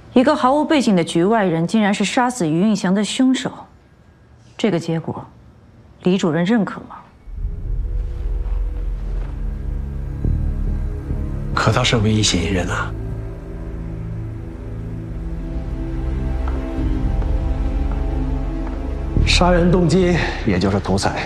一个毫无背景的局外人，竟然是杀死于运祥的凶手。这个结果，李主任认可吗？ 可他是唯一嫌疑人啊！杀人动机也就是图财。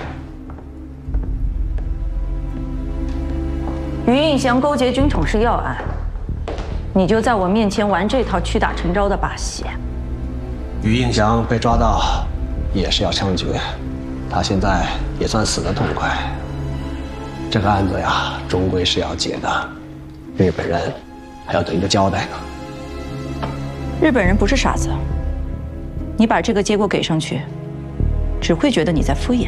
于运祥勾结军统是要案，你就在我面前玩这套屈打成招的把戏。 于应祥被抓到，也是要枪决，他现在也算死得痛快。这个案子呀，终归是要解的，日本人还要等一个交代呢。 日本人不是傻子，你把这个结果给上去，只会觉得你在敷衍。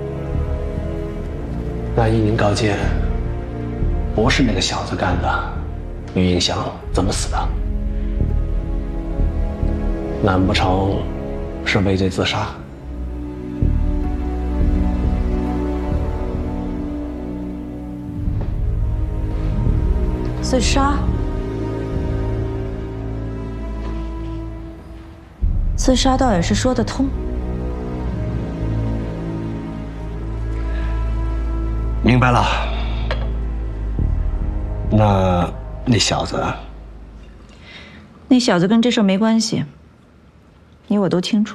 那依您高见，不是那个小子干的，于应祥怎么死的？难不成是畏罪自杀？ 自杀？自杀倒也是说得通。 明白了。那小子， 那小子跟这事儿没关系，你我都清楚。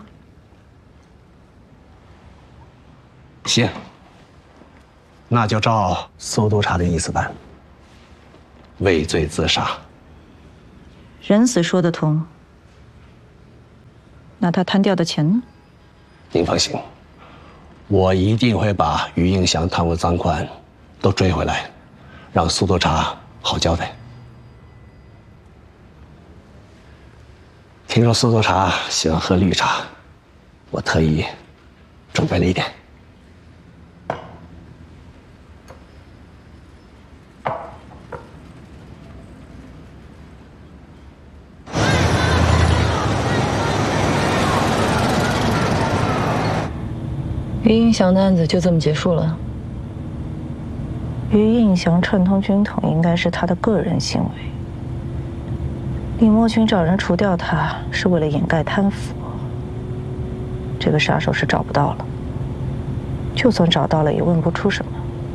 行，那就照苏督察的意思办。畏罪自杀， 人死说得通，那他贪掉的钱呢？ 您放心，我一定会把于应祥贪污赃款都追回来，让苏督察好交代。听说苏督察喜欢喝绿茶，我特意准备了一点。 于应祥的案子就这么结束了。 于应祥串通军统，应该是他的个人行为。李默群找人除掉他，是为了掩盖贪腐。这个杀手是找不到了，就算找到了，也问不出什么。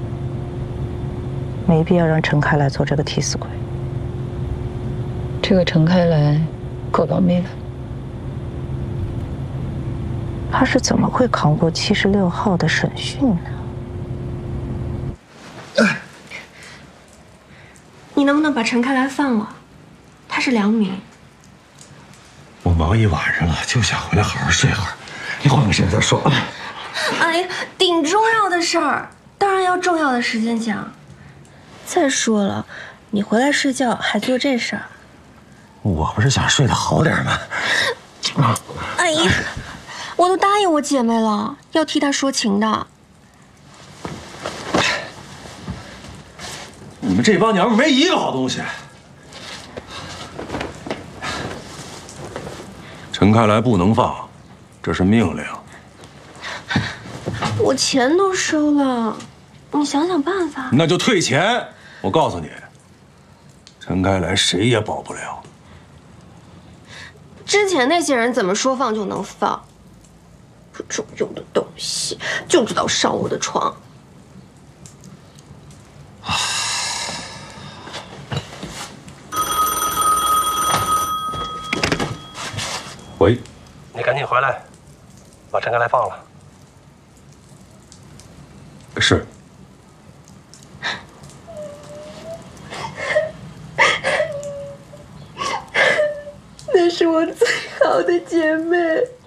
没必要让陈开来做这个替死鬼。 这个陈开来够倒霉的。 他是怎么会扛过76号的审讯呢？ 你能不能把陈开来放了？他是良民。 我忙一晚上了，就想回来好好睡会儿。你换个时间再说。 哎呀，顶重要的事儿，当然要重要的时间讲。再说了，你回来睡觉还做这事儿， 我不是想睡得好点吗？ 哎呀，我都答应我姐妹了，要替她说情的。 你们这帮娘们没一个好东西。陈开来不能放，这是命令。 我钱都收了，你想想办法。 那就退钱。我告诉你，陈开来谁也保不了。 之前那些人怎么说放就能放？不中用的东西，就知道上我的床。 喂， 你赶紧回来，把陈开来放了。 是。 那是我最好的姐妹。